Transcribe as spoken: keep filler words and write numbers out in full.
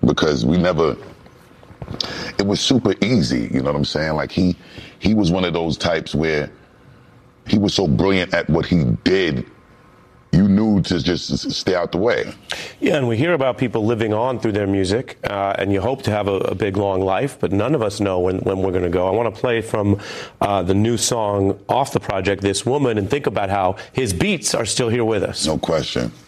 because we never, it was super easy, you know what I'm saying? Like he, he was one of those types where he was so brilliant at what he did, you knew to just stay out the way. Yeah, and we hear about people living on through their music, uh, and you hope to have a, a big, long life, but none of us know when, when we're going to go. I want to play from uh, the new song off the project, This Woman, and think about how his beats are still here with us. No question.